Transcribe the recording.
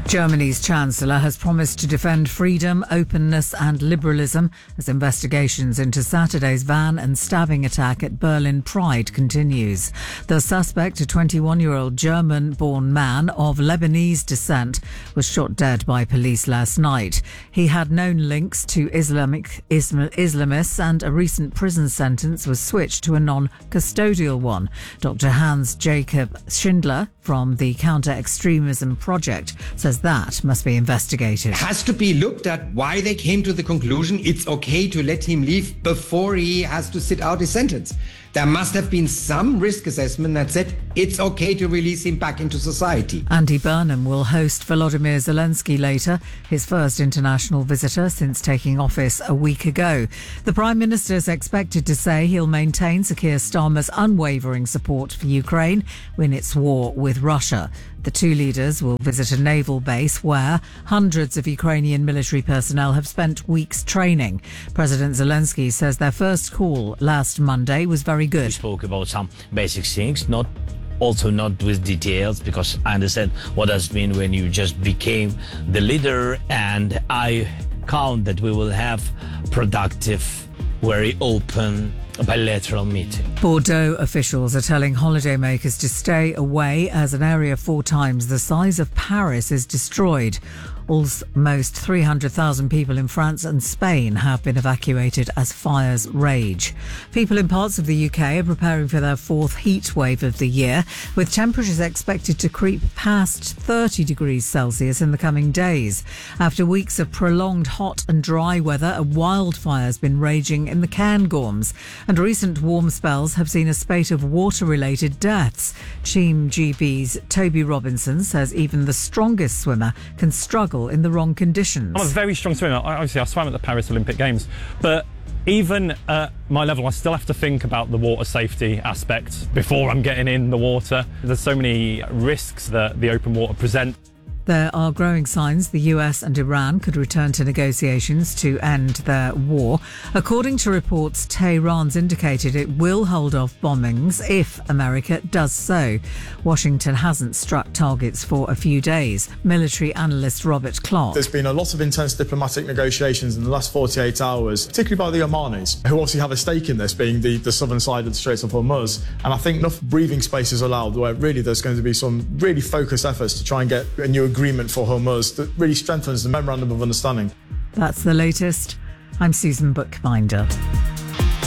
Germany's Chancellor has promised to defend freedom, openness and liberalism as investigations into Saturday's van and stabbing attack at Berlin Pride continues. The suspect, a 21-year-old German-born man of Lebanese descent, was shot dead by police last night. He had known links to Islamists and a recent prison sentence was switched to a non-custodial one. Dr. Hans-Jakob Schindler from the Counter-Extremism Project says that must be investigated. It has to be looked at why they came to the conclusion it's okay to let him leave before he has to sit out his sentence. There must have been some risk assessment that said it's okay to release him back into society. Andy Burnham will host Volodymyr Zelensky later, his first international visitor since taking office a week ago. The Prime Minister is expected to say he'll maintain Sir Keir Starmer's unwavering support for Ukraine in its war with Russia. The two leaders will visit a naval base where hundreds of Ukrainian military personnel have spent weeks training. President Zelensky says their first call last Monday was very good. We spoke about some basic things, not with details, because I understand what does mean when you just became the leader, and I count that we will have productive, very open bilateral meeting. Bordeaux officials are telling holidaymakers to stay away as an area 4 times the size of Paris is destroyed. Almost 300,000 people in France and Spain have been evacuated as fires rage. People in parts of the UK are preparing for their 4th heat wave of the year, with temperatures expected to creep past 30 degrees Celsius in the coming days. After weeks of prolonged hot and dry weather, a wildfire has been raging in the Cairngorms, and recent warm spells have seen a spate of water-related deaths. Team GB's Toby Robinson says even the strongest swimmer can struggle in the wrong conditions. I'm a very strong swimmer. I swam at the Paris Olympic Games, but even at my level, I still have to think about the water safety aspect before I'm getting in the water. There's so many risks that the open water present. There are growing signs the US and Iran could return to negotiations to end their war. According to reports, Tehran's indicated it will hold off bombings if America does so. Washington hasn't struck targets for a few days. Military analyst Robert Clark. There's been a lot of intense diplomatic negotiations in the last 48 hours, particularly by the Omanis, who obviously have a stake in this, being the southern side of the Straits of Hormuz. And I think enough breathing space is allowed where really there's going to be some really focused efforts to try and get a new agreement for Hormuz that really strengthens the memorandum of understanding. That's the latest. I'm Susan Bookbinder.